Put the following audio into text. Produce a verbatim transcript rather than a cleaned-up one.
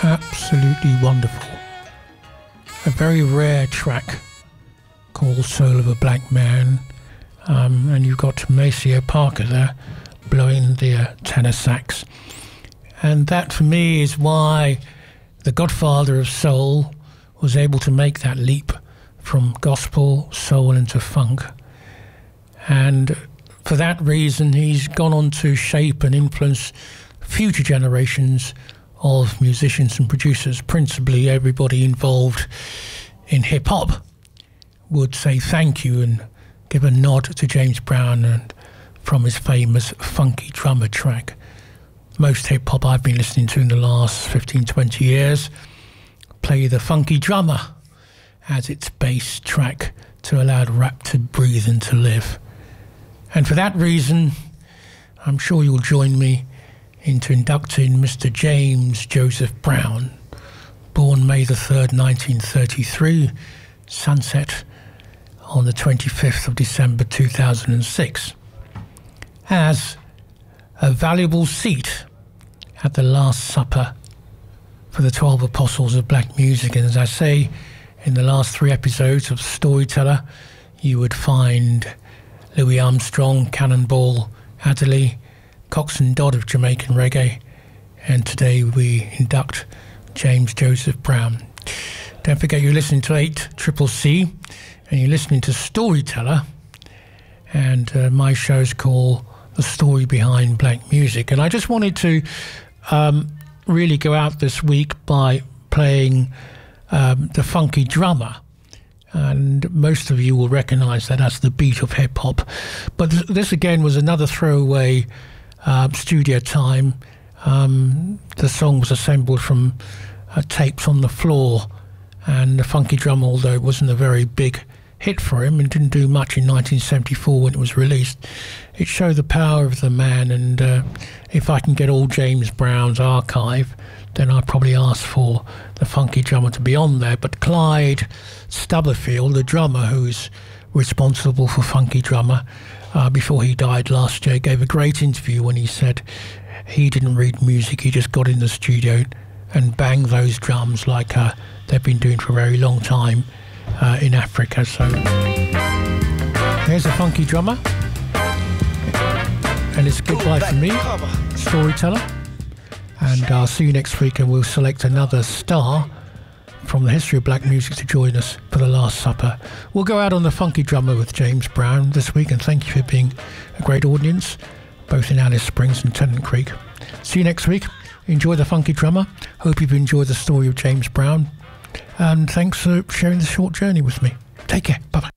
absolutely wonderful. A very rare track called Soul of a Black Man, um, and you've got Maceo Parker there blowing the uh, tenor sax. And that for me is why the godfather of soul was able to make that leap from gospel, soul into funk. And for that reason, he's gone on to shape and influence future generations of musicians and producers. Principally, everybody involved in hip-hop would say thank you and give a nod to James Brown and from his famous Funky Drummer track. Most hip-hop I've been listening to in the last fifteen, twenty years play the Funky Drummer as its bass track to allow rap to breathe and to live. And for that reason, I'm sure you'll join me into inducting Mister James Joseph Brown, born May the third, nineteen thirty-three, sunset on the twenty-fifth of December two thousand six, as a valuable seat at the Last Supper for the twelve apostles of black music. And as I say, in the last three episodes of Storyteller, you would find Louis Armstrong, Cannonball Adderley, Coxsone Dodd of Jamaican reggae, and today we induct James Joseph Brown. Don't forget you're listening to eight Triple C, and you're listening to Storyteller, and uh, my show's called The Story Behind Black Music. And I just wanted to um, really go out this week by playing um, the Funky Drummer. And most of you will recognise that as the beat of hip-hop. But th this again was another throwaway uh, studio time. Um, the song was assembled from uh, tapes on the floor, and the Funky Drummer, although it wasn't a very big hit for him and didn't do much in nineteen seventy-four when it was released, it showed the power of the man. And uh, if I can get all James Brown's archive, then I'd probably ask for the Funky Drummer to be on there. But Clyde Stubberfield, the drummer who's responsible for Funky Drummer, uh, before he died last year, gave a great interview when he said he didn't read music, he just got in the studio and banged those drums like uh, they've been doing for a very long time uh, in Africa. So here's a Funky Drummer, and it's goodbye from me, Storyteller. And I'll see you next week, and we'll select another star from the history of black music to join us for the Last Supper. We'll go out on the Funky Drummer with James Brown this week, and thank you for being a great audience, both in Alice Springs and Tennant Creek. See you next week. Enjoy the Funky Drummer. Hope you've enjoyed the story of James Brown. And thanks for sharing this short journey with me. Take care. Bye-bye.